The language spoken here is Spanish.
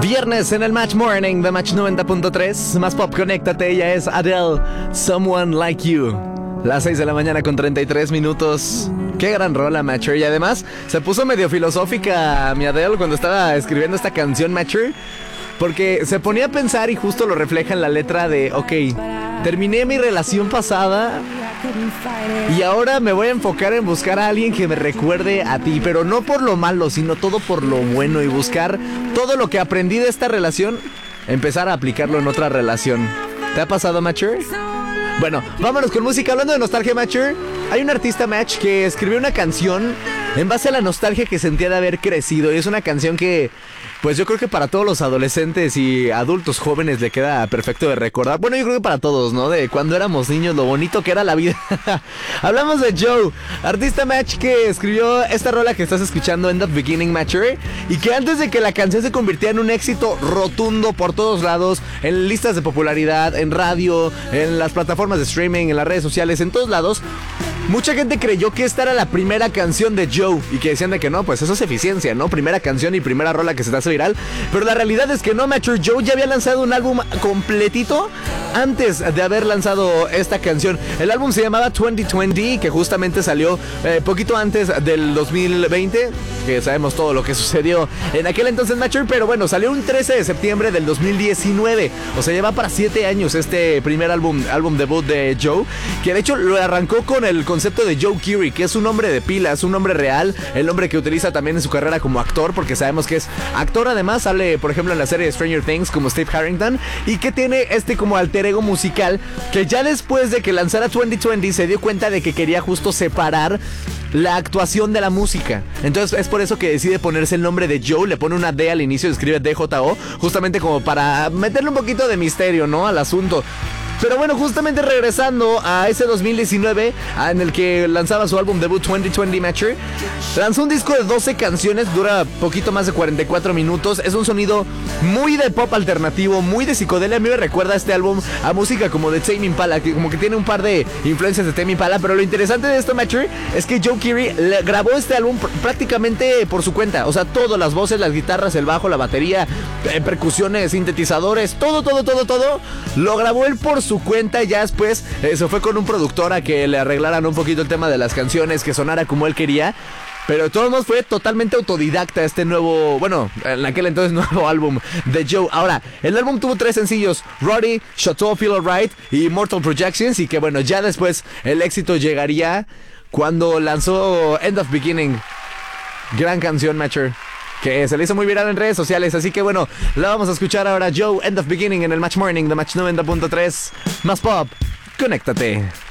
Viernes en el Match Morning de Match 90.3. Más pop, conéctate. Ella es Adele, Someone Like You. Las 6 de la mañana con 33 minutos. Qué gran rola, Matcher. Y además se puso medio filosófica mi Adele cuando estaba escribiendo esta canción, Matcher, porque se ponía a pensar y justo lo refleja en la letra de: ok, terminé mi relación pasada y ahora me voy a enfocar en buscar a alguien que me recuerde a ti, pero no por lo malo, sino todo por lo bueno, y buscar todo lo que aprendí de esta relación, empezar a aplicarlo en otra relación. ¿Te ha pasado, Matcher? Bueno, vámonos con música. Hablando de nostalgia, Matcher, hay un artista, Match, que escribió una canción en base a la nostalgia que sentía de haber crecido. Y es una canción que, pues yo creo que para todos los adolescentes y adultos jóvenes le queda perfecto de recordar. Bueno, yo creo que para todos, ¿no? De cuando éramos niños, lo bonito que era la vida. Hablamos de Joe, artista, Match, que escribió esta rola que estás escuchando, End of Beginning, Matcher, y que antes de que la canción se convirtiera en un éxito rotundo por todos lados, en listas de popularidad, en radio, en las plataformas de streaming, en las redes sociales, en todos lados, mucha gente creyó que esta era la primera canción de Joe y que decían de que no, pues eso es eficiencia, ¿no? Primera canción y primera rola que se te hace viral. Pero la realidad es que no, Matcher. Joe ya había lanzado un álbum completito antes de haber lanzado esta canción. El álbum se llamaba 2020, que justamente salió poquito antes del 2020, que sabemos todo lo que sucedió en aquel entonces, Matcher. Pero bueno, salió un 13 de septiembre del 2019. O sea, lleva para 7 años este primer álbum debut de Joe, que de hecho lo arrancó con el concepto de Joe Keery, que es un nombre de pila, es un nombre real, el nombre que utiliza también en su carrera como actor, porque sabemos que es actor. Además sale, por ejemplo, en la serie de Stranger Things como Steve Harrington, y que tiene este como alter ego musical, que ya después de que lanzara 2020 se dio cuenta de que quería justo separar la actuación de la música. Entonces es por eso que decide ponerse el nombre de Joe, le pone una D al inicio, escribe DJO, justamente como para meterle un poquito de misterio, ¿no?, al asunto. Pero bueno, justamente regresando a ese 2019 en el que lanzaba su álbum debut 2020, Matcher, lanzó un disco de 12 canciones, dura poquito más de 44 minutos. Es un sonido muy de pop alternativo, muy de psicodelia. A mí me recuerda este álbum a música como de Tame Impala, que como que tiene un par de influencias de Tame Impala. Pero lo interesante de esto, Matcher, es que Joe Keery grabó este álbum prácticamente por su cuenta. O sea, todas las voces, las guitarras, el bajo, la batería, percusiones, sintetizadores, todo lo grabó él por su cuenta. Ya después se fue con un productor a que le arreglaran un poquito el tema de las canciones, que sonara como él quería. Pero de todos modos fue totalmente autodidacta este nuevo, bueno, en aquel entonces nuevo álbum de Joe. Ahora, el álbum tuvo 3 sencillos: Roddy, Chateau Feel Alright y Mortal Projections. Y que bueno, ya después el éxito llegaría cuando lanzó End of Beginning. Gran canción, Matcher, que se le hizo muy viral en redes sociales. Así que bueno, la vamos a escuchar ahora. Joe, End of Beginning, en el Match Morning de Match 90.3. Más pop, conéctate.